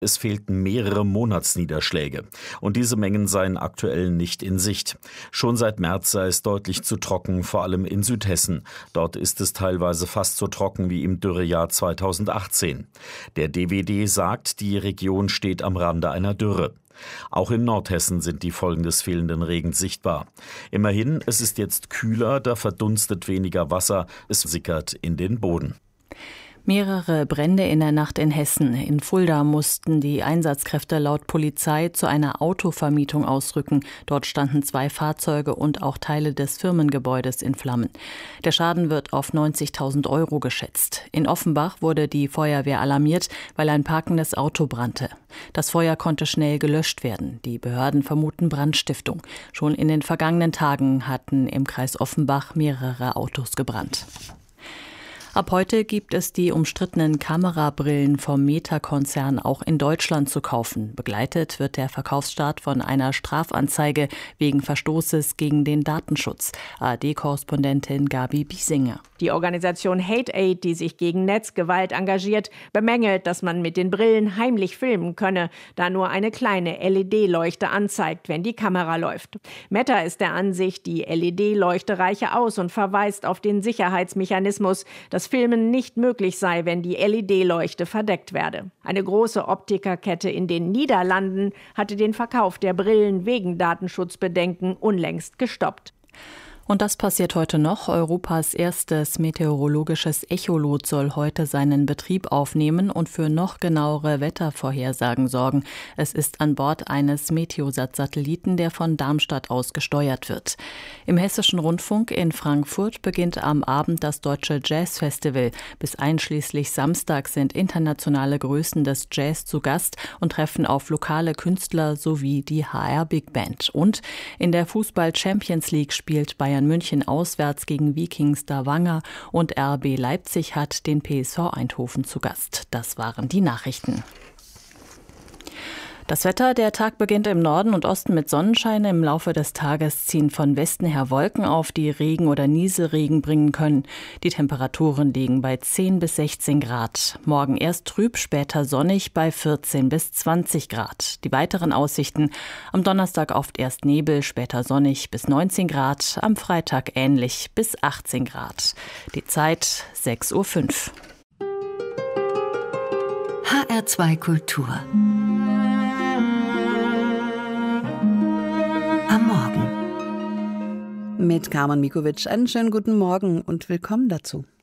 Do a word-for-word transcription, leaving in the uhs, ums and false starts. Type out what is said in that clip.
Es fehlten mehrere Monatsniederschläge. Und diese Mengen seien aktuell nicht in Sicht. Schon seit März sei es deutlich zu trocken, vor allem in Südhessen. Dort ist es teilweise fast so trocken wie im Dürrejahr zweitausendachtzehn. Der D W D sagt, die Region steht am Rande einer Dürre. Auch in Nordhessen sind die Folgen des fehlenden Regens sichtbar. Immerhin, es ist jetzt kühler, da verdunstet weniger Wasser, es sickert in den Boden. Mehrere Brände in der Nacht in Hessen. In Fulda mussten die Einsatzkräfte laut Polizei zu einer Autovermietung ausrücken. Dort standen zwei Fahrzeuge und auch Teile des Firmengebäudes in Flammen. Der Schaden wird auf neunzigtausend Euro geschätzt. In Offenbach wurde die Feuerwehr alarmiert, weil ein parkendes Auto brannte. Das Feuer konnte schnell gelöscht werden. Die Behörden vermuten Brandstiftung. Schon in den vergangenen Tagen hatten im Kreis Offenbach mehrere Autos gebrannt. Ab heute gibt es die umstrittenen Kamerabrillen vom Meta-Konzern auch in Deutschland zu kaufen. Begleitet wird der Verkaufsstart von einer Strafanzeige wegen Verstoßes gegen den Datenschutz. A R D-Korrespondentin Gabi Biesinger. Die Organisation Hate Aid, die sich gegen Netzgewalt engagiert, bemängelt, dass man mit den Brillen heimlich filmen könne, da nur eine kleine L E D-Leuchte anzeigt, wenn die Kamera läuft. Meta ist der Ansicht, die L E D-Leuchte reiche aus und verweist auf den Sicherheitsmechanismus, dass Filmen nicht möglich sei, wenn die L E D-Leuchte verdeckt werde. Eine große Optikerkette in den Niederlanden hatte den Verkauf der Brillen wegen Datenschutzbedenken unlängst gestoppt. Und das passiert heute noch. Europas erstes meteorologisches Echolot soll heute seinen Betrieb aufnehmen und für noch genauere Wettervorhersagen sorgen. Es ist an Bord eines Meteosat-Satelliten, der von Darmstadt aus gesteuert wird. Im Hessischen Rundfunk in Frankfurt beginnt am Abend das Deutsche Jazz-Festival. Bis einschließlich Samstag sind internationale Größen des Jazz zu Gast und treffen auf lokale Künstler sowie die H R Big Band. Und in der Fußball-Champions League spielt Bayern München auswärts gegen Viking Stavanger und R B Leipzig hat den P S V Eindhoven zu Gast. Das waren die Nachrichten. Das Wetter, der Tag beginnt im Norden und Osten mit Sonnenschein. Im Laufe des Tages ziehen von Westen her Wolken auf, die Regen oder Nieselregen bringen können. Die Temperaturen liegen bei zehn bis sechzehn Grad. Morgen erst trüb, später sonnig bei vierzehn bis zwanzig Grad. Die weiteren Aussichten: am Donnerstag oft erst Nebel, später sonnig bis neunzehn Grad. Am Freitag ähnlich bis achtzehn Grad. Die Zeit sechs Uhr fünf. H R zwei Kultur. Am Morgen. Mit Carmen Mikovic einen schönen guten Morgen und willkommen dazu.